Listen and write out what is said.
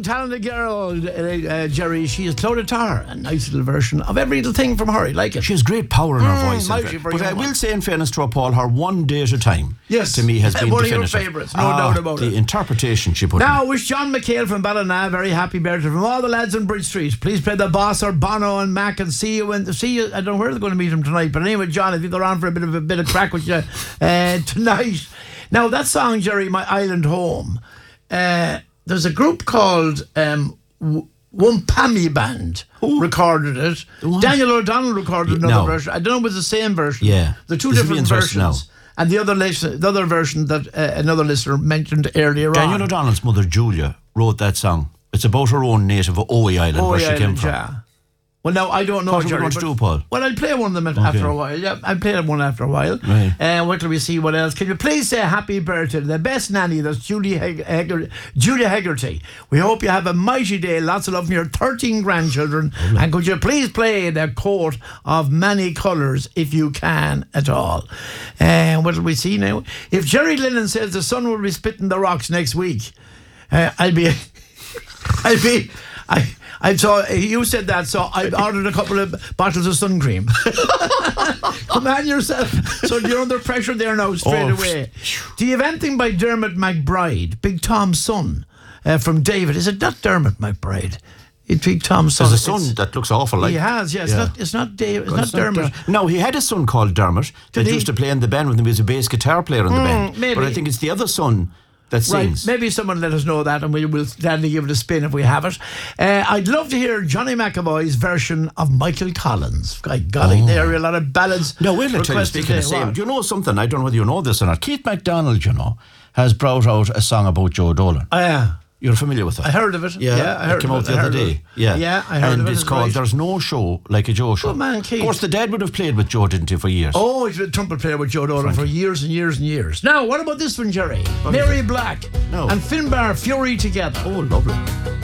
talented girl, Jerry. She is Clodagh Tarr, a nice little version of every little thing from her. I like it. She has great power in her voice. mighty for But young I will one. say, in fairness to her, Paul, her One Day at a Time, Yes. to me, has been One of your definitive. favourites, no doubt about the it. interpretation she put Now, in. wish John McHale from Ballina very happy birthday from all the lads on Bridge Street. Please play the Boss or Bono and Mac and see you. I don't know where they're going to meet him tonight, but anyway, John, if you go around for a bit of crack with you tonight. Now, that song, Jerry, My Island Home. There's a group called Wumpami Band recorded it. Daniel O'Donnell recorded another version. I don't know if it was the same version. Yeah. The two This different is interesting versions. And the other version that another listener mentioned earlier Daniel on. O'Donnell's mother, Julia, wrote that song. It's about her own native Owey Island, where she came from. Yeah. Well, now, I don't know, What do you Jerry, want to but- do, Paul? Well, I'll play one of them after a while. Yeah, I'll play one after a while. Right. Wait till we see what else. Can you please say happy birthday to the best nanny, that's Julia Hegarty. We hope you have a mighty day. Lots of love from your 13 grandchildren. Lovely. And could you please play the coat of many colours if you can at all. What will we see now? If Jerry Lennon says the sun will be spitting the rocks next week, I saw you said that, so I ordered a couple of bottles of sun cream. Command yourself. So you're under pressure there now straight away. Do you have anything by Dermot McBride, Big Tom's son, from David? Is it not Dermot McBride? It's Big Tom's son. There's a son that looks awful like. He has, yeah. It's not David. It's not Dermot. No, he had a son called Dermot that used to play in the band with him. He was a bass guitar player in the band. Maybe. But I think it's the other son that sings. Right, maybe someone let us know that, and we'll gladly give it a spin if we have it. I'd love to hear Johnny McAvoy's version of Michael Collins. There are a lot of ballads. No, wait, let's tell you, speaking of same. Do you know something? I don't know whether you know this or not. Keith MacDonald, has brought out a song about Joe Dolan. Oh, yeah. You're familiar with that? I heard of it. Yeah, I heard it came of out it. the other day. Yeah, I heard of it. And it's called There's No Show Like a Joe Show. Good man, Keith. Of course, the dad would have played with Joe, didn't he, for years? Oh, he's been a trumpet player with Joe Dolan for years and years and years. Now, what about this one, Jerry? Mary Black and Finbar Fury together. Oh, lovely.